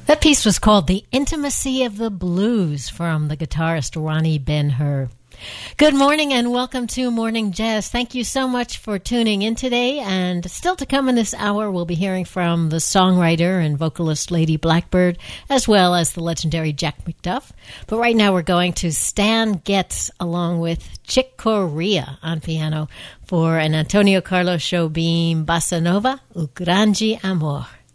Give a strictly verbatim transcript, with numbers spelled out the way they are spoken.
That piece was called The Intimacy of the Blues from the guitarist Ronnie Ben-Hur. Good morning and welcome to Morning Jazz. Thank you so much for tuning in today. And still to come in this hour, we'll be hearing from the songwriter and vocalist Lady Blackbird, as well as the legendary Jack McDuff. But right now we're going to Stan Getz along with Chick Corea on piano for an Antonio Carlos Jobim Bossa Nova, O Grande Amor.